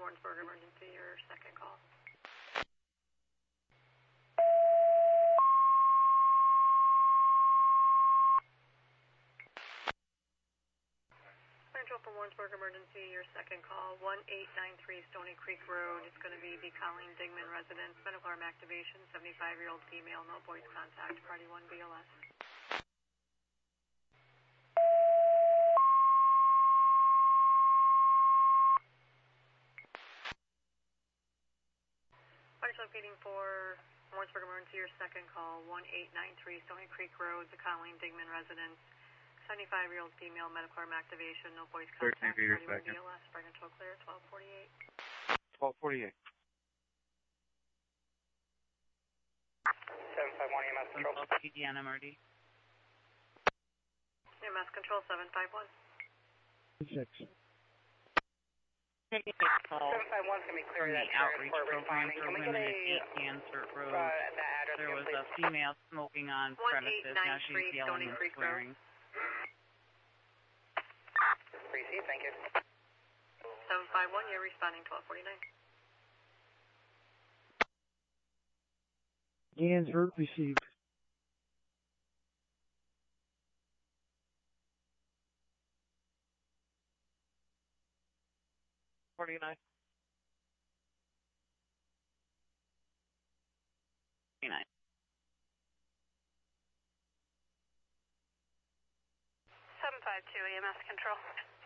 Warrensburg emergency, your second call. Central for Warrensburg emergency, your second call, 1893 Stony Creek Road. It's going to be the Colleen Digman residence, medical arm activation, 75-year-old female, no voice contact, party 1 BLS. Partial feeding for Warrensburg emergency, your second call, 1893 Stony Creek Road, the Colleen Digman residence. 75-year-old female, medical arm activation, no voice contact, 31 BLS, bring control clear, 1248. 1248. 751 EMS control. PDN MRD. EMS control, 751. 6. Take a call 751's going to be clear from the that outreach for program responding. for Can we women get at 8 Gansford Road. the address There again, was please? a female smoking on premises. Now she's yelling and swearing. Receive, thank you. 751, you're responding 1249. Gansford received. $49. 29. 752 EMS control.